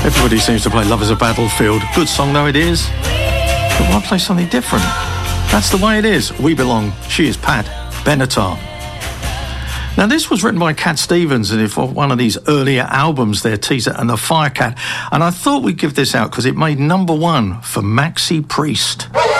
Everybody seems to play Love is a Battlefield. Good song though it is. But why play something different? That's the way it is. We belong. She is Pat Benatar. Now, this was written by Cat Stevens, and for one of these earlier albums there, Teaser and the Firecat. And I thought we'd give this out because it made #1 for Maxi Priest.